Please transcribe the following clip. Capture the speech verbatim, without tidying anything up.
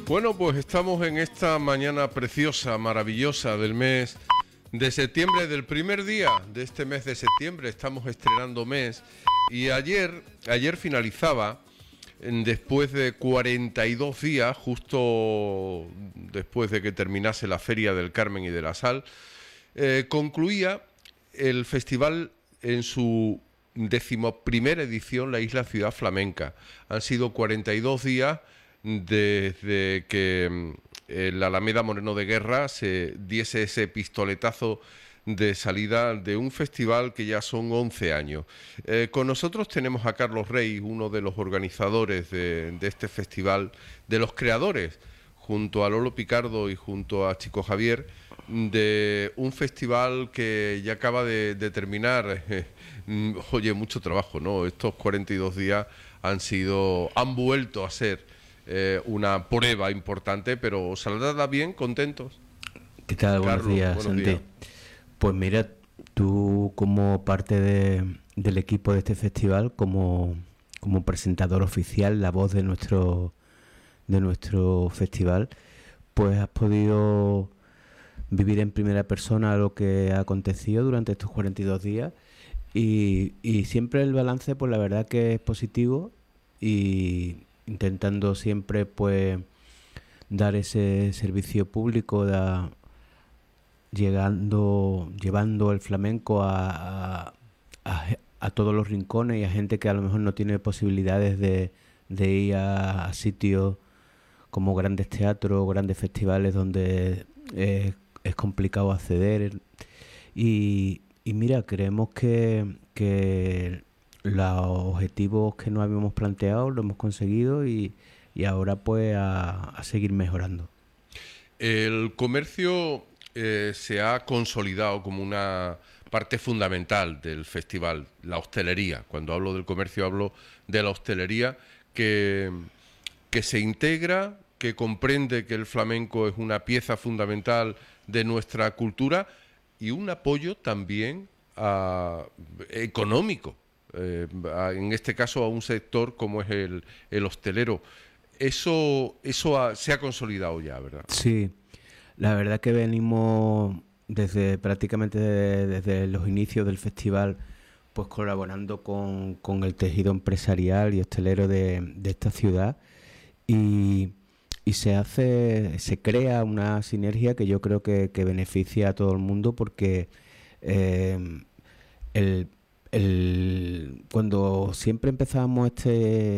Bueno, pues estamos en esta mañana preciosa, maravillosa del mes de septiembre, del primer día de este mes de septiembre. Estamos estrenando mes y ayer, ayer finalizaba, después de cuarenta y dos días, justo después de que terminase la Feria del Carmen y de la Sal, eh, concluía el festival en su decimoprimera edición, la Isla Ciudad Flamenca. Han sido cuarenta y dos días desde que el Alameda Moreno de Guerra se diese ese pistoletazo de salida de un festival que ya son once años. Eh, con nosotros tenemos a Carlos Rey, uno de los organizadores de, de este festival, de los creadores, junto a Lolo Picardo y junto a Chico Javier, de un festival que ya acaba de, de terminar. Eh, oye, mucho trabajo, ¿no? Estos cuarenta y dos días han sido, han vuelto a ser Eh, una prueba importante, pero saldrá bien, contentos. ¿Qué tal? Buenos Carlos, días, buenos Santi. días. Pues mira, tú como parte de, del equipo de este festival, como, como presentador oficial, la voz de nuestro, de nuestro festival, pues has podido vivir en primera persona lo que ha acontecido durante estos cuarenta y dos días y, y siempre el balance, pues la verdad que es positivo, y intentando siempre pues dar ese servicio público, de, llegando llevando el flamenco a, a, a todos los rincones y a gente que a lo mejor no tiene posibilidades de, de ir a, a sitios como grandes teatros, grandes festivales donde es, es complicado acceder. Y, y mira, creemos que, que los objetivos que nos habíamos planteado lo hemos conseguido y, y ahora pues a, a seguir mejorando. El comercio eh, se ha consolidado como una parte fundamental del festival, la hostelería. Cuando hablo del comercio hablo de la hostelería que, que se integra, que comprende que el flamenco es una pieza fundamental de nuestra cultura y un apoyo también a, económico. Eh, en este caso a un sector como es el, el hostelero. Eso, eso ha, se ha consolidado ya, ¿verdad? Sí, la verdad que venimos desde prácticamente desde, desde los inicios del festival pues colaborando con, con el tejido empresarial y hostelero de, de esta ciudad y, y se hace, se crea una sinergia que yo creo que, que beneficia a todo el mundo porque eh, el El, cuando siempre empezábamos este